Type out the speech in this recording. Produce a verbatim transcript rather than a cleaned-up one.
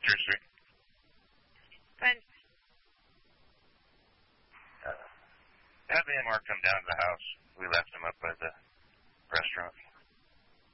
Street. Fine. Uh, have the M R come down to the house.